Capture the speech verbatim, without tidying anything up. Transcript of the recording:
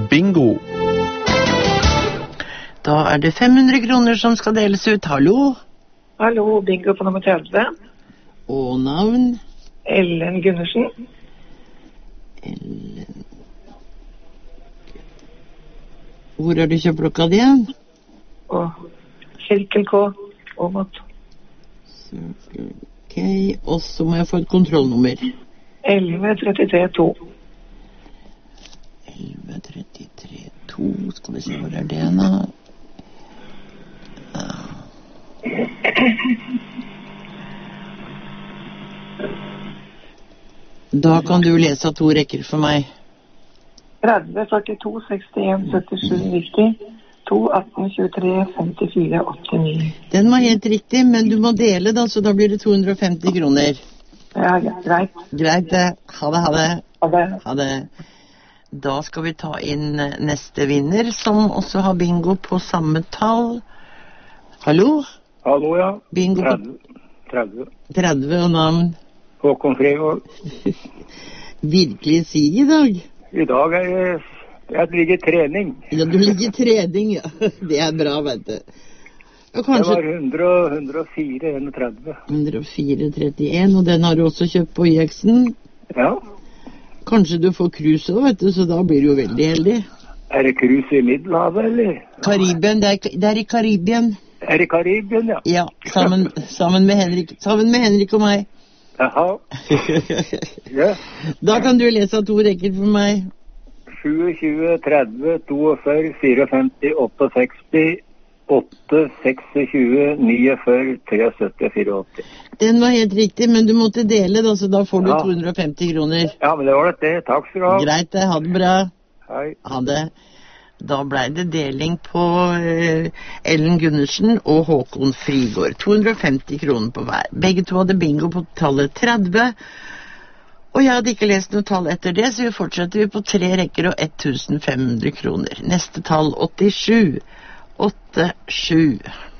bingo. Da er det fem hundre kroner som skal deles ut. Hallo? Hallo, bingo på nummer tretti. Og navn? Ellen Gundersen. Ellen... Hvor har du kjøpt klokka di igjen? Og Sirkel K. Åmot. Circle K. Og så må jeg få et kontrollnummer. elleve trettitre to. elleve trettitre to. Skal vi se hvor er det nå? Da kan du lese to rekker for meg. tretti, førtito, sekstien, syttisju, nitti, to, atten, tjuetre, femtifire, åttini. Den var helt riktig, men du må dele da, så da blir det to hundre og femti kroner. Ja, greit. Greit det. Ha det, ha det. Ha det. Ha det. Da skal vi ta inn neste vinner, som også har bingo på samme tall. Hallo? Hallo, ja. Bingo på tretti. tretti og navn. Håkon Frevåg. Virkelig sig i dag. I dag er jeg, jeg ligger i trening. Ja, du ligger i trening, ja. Det er bra, vet du. Og kanskje... Det var hundre, hundre og fire, hundre og tretti. hundre og fire, trettien, og den har du også kjøpt på I X-en. Ja. Kanskje du får cruise også, vet du, så da blir du jo veldig heldig. Er det cruise i Middelhavet, eller? Karibien, det er, det er i Karibien. Er det Karibien, ja? Ja, sammen, sammen, med Henrik, sammen med Henrik og meg. Jaha. Ja. Da kan du lese to rekker for meg. tjuesju, tretti, femtito, femtifire, sekstiåtte, åtte, seksogtjue, niogfyrre, syttitre, åttiåtte. Den var helt riktig, men du måtte dele da, så da får du Ja. to hundre og femti kroner. Ja, men det var det. Takk skal du ha. Greit det, ha det bra. Hei. Ha det. Da ble det deling på uh, Ellen Gundersen og Håkon Frigård. to hundre og femti kroner på hver. Begge to hadde bingo på tallet tretti. Og jeg hadde ikke lest noe tall etter det, så vi fortsetter vi på tre rekker og fem hundre kroner. Neste tall åttisju. åttisju.